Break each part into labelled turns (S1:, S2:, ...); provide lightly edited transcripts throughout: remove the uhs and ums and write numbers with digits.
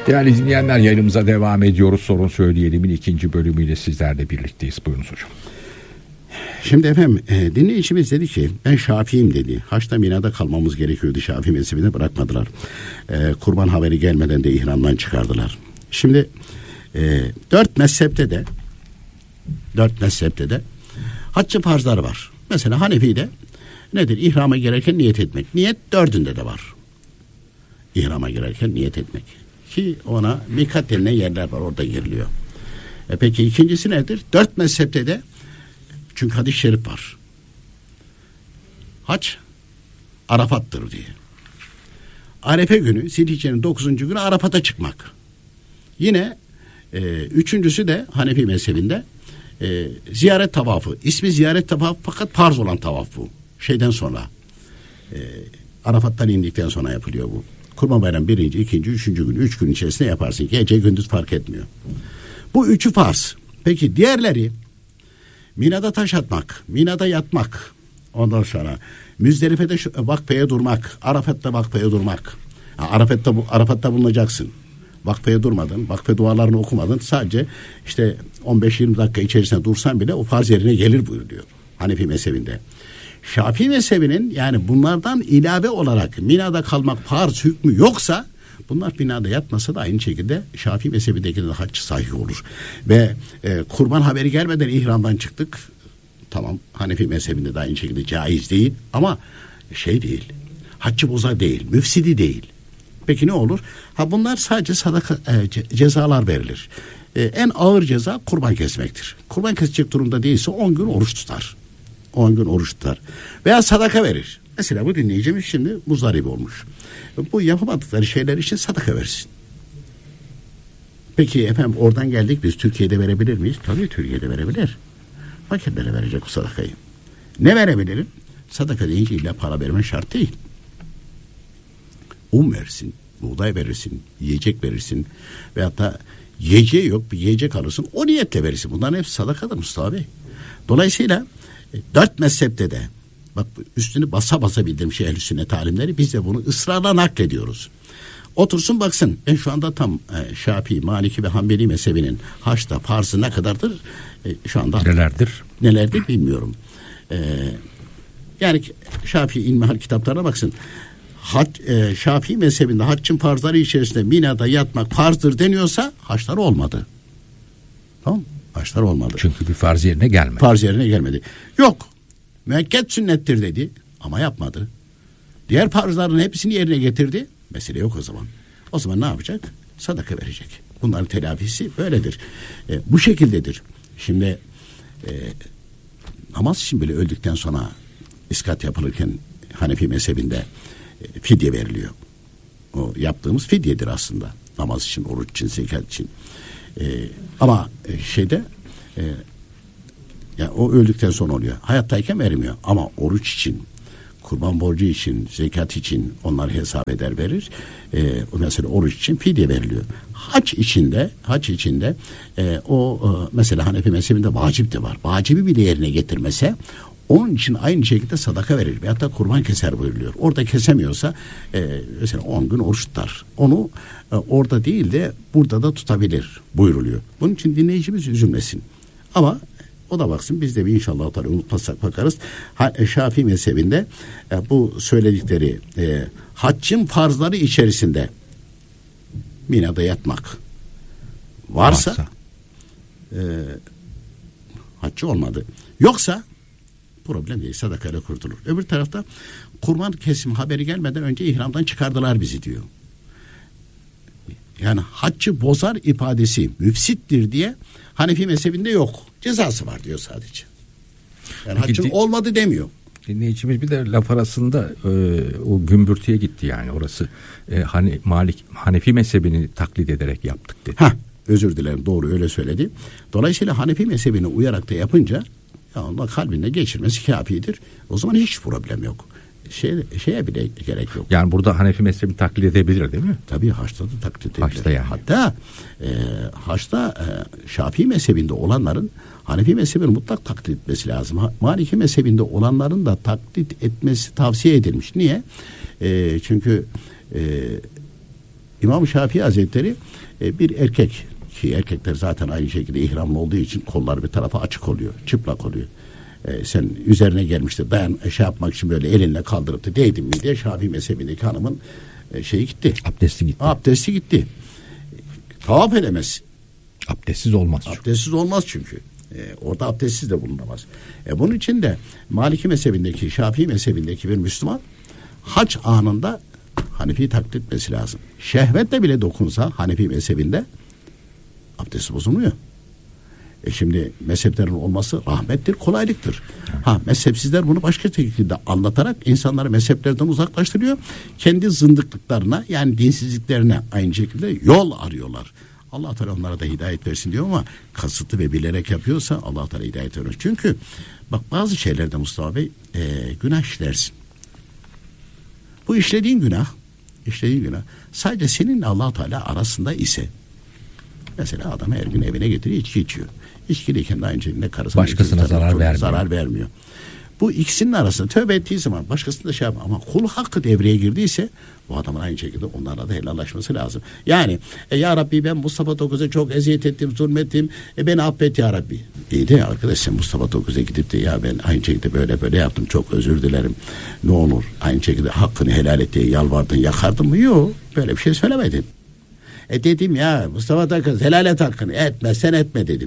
S1: Değerli dinleyenler, yayınımıza devam ediyoruz. Sorun Söyleyelim'in 2. bölümüyle sizlerle birlikteyiz. Buyurunuz hocam.
S2: Şimdi efendim dinleyicimiz dedi ki ben Şafii'yim dedi. Haçta Mina'da kalmamız gerekiyordu. Şafii mezhebine bırakmadılar. Kurban haberi gelmeden de ihramdan çıkardılar. Şimdi dört mezhepte de haccın farzları var. Mesela Hanefi'de nedir? İhrama girerken niyet etmek. Niyet dördünde de var. İhrama girerken niyet etmek. Ki ona mikat denilen yerler var, orada giriliyor. Peki ikincisi nedir? Dört mezhepte de, çünkü hadis-i şerif var. Hac Arafat'tır diye. Arefe günü, Zilhicce'nin 9. günü Arafat'a çıkmak. Yine üçüncüsü de Hanefi mezhebinde ziyaret tavafı. İsmi ziyaret tavafı fakat farz olan tavaf bu. Şeyden sonra Arafat'tan indikten sonra yapılıyor bu. Kurban Bayramı 1., 2., 3. gün, 3 gün içerisinde yaparsın. Gece gündüz fark etmiyor. Bu üçü farz. Peki diğerleri Mina'da taş atmak, Mina'da yatmak, ondan sonra Müzdelife'de vakfeye durmak, Arafat'ta vakfeye durmak. Arafat'ta bulunacaksın. Vakfeye durmadın, vakfe dualarını okumadın. Sadece işte 15-20 dakika içerisinde dursan bile o farz yerine gelir buyuruyor Hanefi mezhebinde. Şafii mezhebinin yani bunlardan ilave olarak Mina'da kalmak farz hükmü yoksa, bunlar Mina'da yatmasa da aynı şekilde Şafii mezhebindeki de hac sahih olur. Ve kurban haberi gelmeden ihramdan çıktık. Tamam, Hanefi mezhebinde de aynı şekilde caiz değil ama şey değil. Haccı bozar değil, müfsidi değil. Peki ne olur? Bunlar sadece sadaka cezalar verilir. En ağır ceza kurban kesmektir. Kurban kesecek durumda değilse 10 gün oruç tutar. 10 gün oruç tutar. Veya sadaka verir. Mesela bu dinleyicimiz şimdi muzdarip olmuş. Bu yapamadıkları şeyler için sadaka versin. Peki efendim oradan geldik, biz Türkiye'de verebilir miyiz? Tabii Türkiye'de verebilir. Fakirlere verecek bu sadakayı. Ne verebilirim? Sadaka deyince illa para vermen şart değil. Versin, buğday verirsin, yiyecek verirsin. Veyahut da yiyeceği yok, bir yiyecek alırsın, o niyetle verirsin. Bunların hepsi sadakadır Mustafa Bey. Dolayısıyla 4 mezhepte de, bak üstünü basa basa bildiğim Ehl-i Sünnet alimleri, biz de bunu ısrarla naklediyoruz. Otursun baksın, ben şu anda tam Şafii, Maliki ve Hanbeli mezhebinin haçta farzı ne kadardır? Şu anda nelerdir bilmiyorum. Yani Şafii İlmihal kitaplarına baksın. Şafii mezhebinde haccın farzları içerisinde Mina'da yatmak farzdır deniyorsa haçlar olmadı. Tamam, haçlar olmadı.
S1: Çünkü bir farz yerine gelmedi.
S2: Farz yerine gelmedi. Yok, müekked sünnettir dedi ama yapmadı. Diğer farzların hepsini yerine getirdi. Mesele yok o zaman. O zaman ne yapacak? Sadaka verecek. Bunların telafisi böyledir. Bu şekildedir. Şimdi namaz için bile öldükten sonra iskat yapılırken Hanefi mezhebinde fidye veriliyor. O yaptığımız fidyedir aslında. Namaz için, oruç için, zekat için. Ama yani o öldükten sonra oluyor. Hayattayken vermiyor. Ama oruç için, kurban borcu için, zekat için onlar hesap eder verir. Mesela oruç için fidye veriliyor. Hac içinde mesela Hanefi mezhebinde vacip de var. Vacibi bile yerine getirmese onun için aynı şekilde sadaka verir veyahut da kurban keser buyuruluyor. Orada kesemiyorsa mesela 10 gün oruç tutar. Onu orada değil de burada da tutabilir buyuruluyor. Bunun için dinleyicimiz üzülmesin. Ama o da baksın, biz de bir inşallah unutmazsak bakarız. Şafii mezhebinde bu söyledikleri haccın farzları içerisinde Mina'da yatmak varsa haccı olmadı. Yoksa problem değil, sadakayla kurtulur. Öbür tarafta kurban kesim haberi gelmeden önce ihramdan çıkardılar bizi diyor. Yani haccı bozar ifadesi müfsittir diye Hanefi mezhebinde yok. Cezası var diyor sadece. Yani haccın olmadı demiyor.
S1: Dinleyicimiz bir de laf arasında o gümbürtüye gitti, yani orası Hanefi mezhebini taklit ederek yaptık dedi.
S2: Özür dilerim, doğru öyle söyledi. Dolayısıyla Hanefi mezhebine uyarak da yapınca Allah kalbinde geçirmesi kafidir. O zaman hiç problem yok. Şeye bile gerek yok.
S1: Yani burada Hanefi mezhebini taklit edebilir değil mi?
S2: Tabii haçta da taklit edebilir.
S1: Haçta yani.
S2: Hatta haçta Şafii mezhebinde olanların Hanefi mezhebini mutlak taklit etmesi lazım. Maliki mezhebinde olanların da taklit etmesi tavsiye edilmiş. Niye? Çünkü İmam Şafii Hazretleri bir erkek, ki erkekler zaten aynı şekilde ihramlı olduğu için kollar bir tarafa açık oluyor, çıplak oluyor. Sen üzerine gelmişti, dayan şey yapmak için böyle elinle kaldırıp da değdin mi diye Şafii mezhebindeki hanımın şeyi gitti. Abdesti gitti. Tavaf edemez.
S1: Abdestsiz olmaz.
S2: Abdestsiz olmaz çünkü. Orada abdestsiz de bulunamaz. Bunun için de Maliki mezhebindeki, Şafii mezhebindeki bir Müslüman hac anında Hanefi'yi taklit etmesi lazım. Şehvetle bile dokunsa Hanefi mezhebinde abdesti bozulmuyor. Şimdi mezheplerin olması rahmettir, kolaylıktır. Mezhepsizler bunu başka şekilde anlatarak insanları mezheplerden uzaklaştırıyor. Kendi zındıklıklarına, yani dinsizliklerine aynı şekilde yol arıyorlar. Allah Teala onlara da hidayet versin diyor ama kasıtlı ve bilerek yapıyorsa Allah Teala hidayet verir. Çünkü bak bazı şeylerde Mustafa Bey günah işlersin. Bu işlediğin günah sadece seninle Allah Teala arasında ise, mesela adam her gün evine getiriyor, içki içiyor. İçkiliyken de aynı şekilde karısına
S1: başkasına zarar
S2: vermiyor. Bu ikisinin arasında tövbe ettiği zaman başkasına da şey yapma, ama kul hakkı devreye girdiyse bu adamın aynı şekilde onlarla da helallaşması lazım. Yani ya Rabbi ben Mustafa Tokuz'a çok eziyet ettim, zulmettim, beni affet ya Rabbi. İyi de arkadaş, sen Mustafa Tokuz'a gidip de ya ben aynı şekilde böyle yaptım, çok özür dilerim, ne olur aynı şekilde hakkını helal et diye yalvardın, yakardın mı? Yok, böyle bir şey söylemedin. Dedim ya Mustafa Tokuz helal et hakkını, etmezsen etme dedim.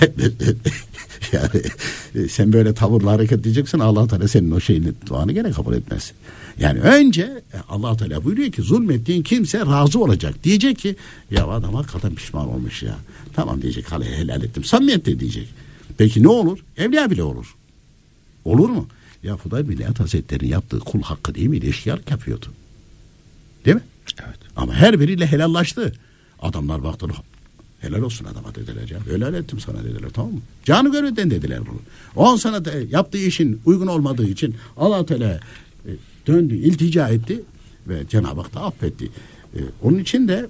S2: Yani sen böyle tavırla hareket edeceksin, Allah Teala senin o şeyini, duanı gene kabul etmez. Yani önce Allah Teala buyuruyor ki zulmettiğin kimse razı olacak. Diyecek ki ya adam hakikaten pişman olmuş ya. Tamam diyecek, helal ettim. Samimiyetle diyecek. Peki ne olur? Evliya bile olur. Olur mu? Ya Fudayl bin İyad Hazretleri'nin yaptığı kul hakkı değil miydi? Eşkıyalık yapıyordu. Değil mi?
S1: Evet.
S2: Ama her biriyle helallaştı. Adamlar baktılar, helal olsun adama dediler ya. Helal ettim sana dediler, tamam mı? Canı gönülden dediler bunu. O sana da yaptığı işin uygun olmadığı için Allah Teala döndü, iltica etti ve Cenab-ı Hak da affetti. Onun için de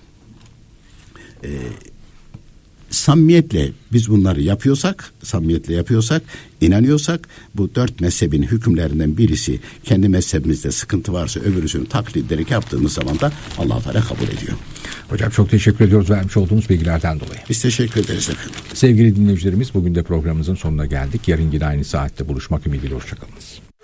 S2: samimiyetle biz bunları yapıyorsak, inanıyorsak, bu 4 mezhebin hükümlerinden birisi, kendi mezhebimizde sıkıntı varsa öbürüsünü taklit ederek yaptığımız zaman da Allah Teala kabul ediyor.
S1: Hocam çok teşekkür ediyoruz vermiş olduğunuz bilgilerden dolayı.
S2: Biz teşekkür ederiz efendim.
S1: Sevgili dinleyicilerimiz, bugün de programımızın sonuna geldik. Yarın yine aynı saatte buluşmak ümidiyle, hoşçakalınız.